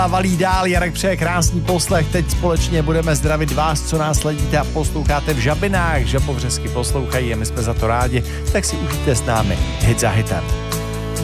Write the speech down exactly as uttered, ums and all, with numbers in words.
Valí dál, Jarek přeje krásný poslech, teď společně budeme zdravit vás, co nás sledíte a posloucháte v Žabinách, Žabovřesky poslouchají a my jsme za to rádi, tak si užijte s námi hit za hitem.